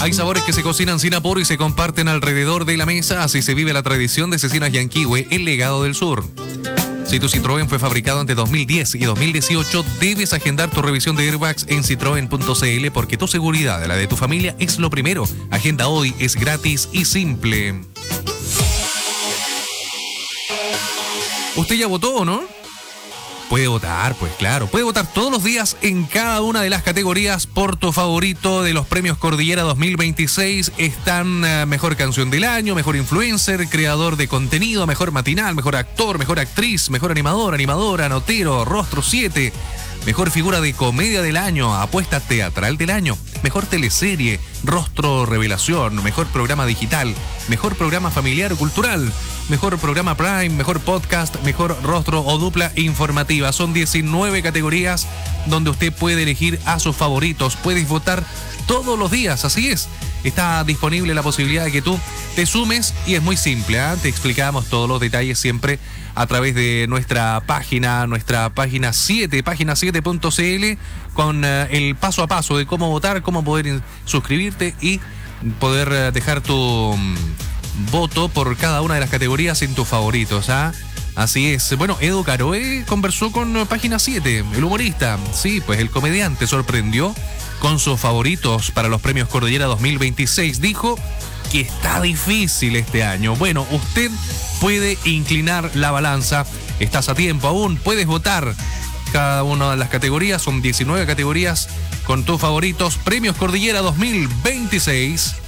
Hay sabores que se cocinan sin apuro y se comparten alrededor de la mesa. Así se vive la tradición de Cecinas Yanquihue, el legado del sur. Si tu Citroën fue fabricado entre 2010 y 2018, debes agendar tu revisión de airbags en citroen.cl porque tu seguridad, la de tu familia, es lo primero. Agenda hoy, es gratis y simple. ¿Usted ya votó o no? Puede votar, pues claro. Puede votar todos los días en cada una de las categorías por tu favorito de los premios Cordillera 2026. Están mejor canción del año, mejor influencer, creador de contenido, mejor matinal, mejor actor, mejor actriz, mejor animador, animadora, notero, rostro 7, mejor figura de comedia del año, apuesta teatral del año, mejor teleserie, rostro revelación, mejor programa digital, mejor programa familiar o cultural, mejor programa Prime, mejor podcast, mejor rostro o dupla informativa. Son 19 categorías donde usted puede elegir a sus favoritos. Puedes votar todos los días, así es. Está disponible la posibilidad de que tú te sumes y es muy simple, ¿eh? Te explicamos todos los detalles siempre a través de nuestra página 7, página7.cl, con el paso a paso de cómo votar, cómo poder suscribirte y poder dejar tu voto por cada una de las categorías en tus favoritos, ¿ah? Así es. Bueno, Edo Caroe conversó con Página 7, el humorista. Sí, pues el comediante sorprendió con sus favoritos para los premios Cordillera 2026. Dijo que está difícil este año. Bueno, usted puede inclinar la balanza. Estás a tiempo aún. Puedes votar cada una de las categorías. Son 19 categorías con tus favoritos. Premios Cordillera 2026.